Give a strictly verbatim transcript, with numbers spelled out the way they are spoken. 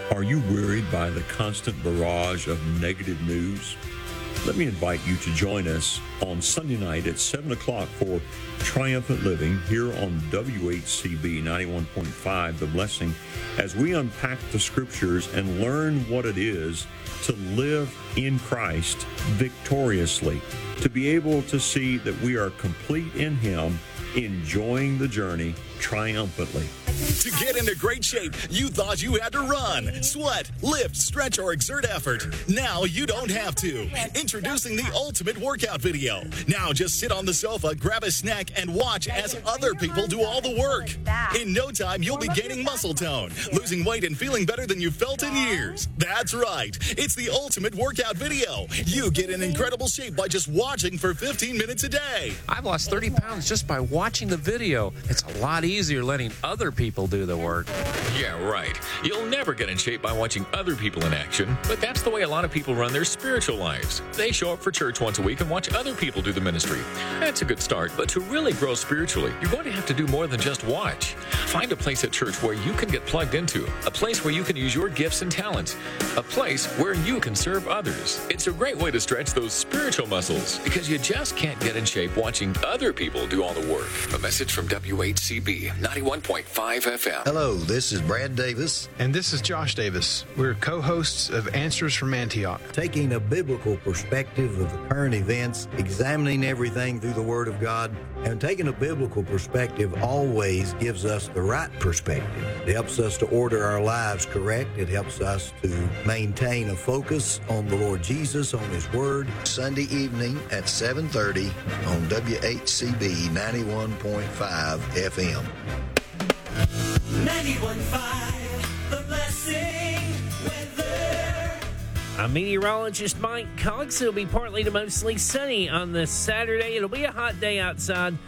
Are you wearied by the constant barrage of negative news? Let me invite you to join us on Sunday night at seven o'clock for Triumphant Living here on W H C B ninety-one point five, The Blessing, as we unpack the scriptures and learn what it is to live in Christ victoriously, to be able to see that we are complete in Him, enjoying the journey triumphantly. To get into great shape, you thought you had to run, sweat, lift, stretch, or exert effort. Now you don't have to. Introducing the ultimate workout video. Now just sit on the sofa, grab a snack, and watch as other people do all the work. In no time, you'll be gaining muscle tone, losing weight, and feeling better than you've felt in years. That's right. It's the ultimate workout video. You get in incredible shape by just watching for fifteen minutes a day. I've lost thirty pounds just by watching the video. It's a lot easier letting other people do the work. Yeah, right. You'll never get in shape by watching other people in action, but that's the way a lot of people run their spiritual lives. They show up for church once a week and watch other people do the ministry. That's a good start, but to really grow spiritually, you're going to have to do more than just watch. Find a place at church where you can get plugged into, a place where you can use your gifts and talents, a place where you can serve others. It's a great way to stretch those spiritual muscles because you just can't get in shape watching other people do all the work. A message from W H C B ninety-one point five F M. Hello, this is Brad Davis. And this is Josh Davis. We're co-hosts of Answers from Antioch. Taking a biblical perspective of the current events, examining everything through the Word of God, and taking a biblical perspective always gives us the right perspective. It helps us to order our lives correct. It helps us to maintain a focus on the Lord Jesus, on His Word. Sunday evening at seven thirty on W H C B ninety-one point five F M. ninety-one point five, The Blessing weather. I'm meteorologist Mike Cox. It'll be partly to mostly sunny on this Saturday. It'll be a hot day outside.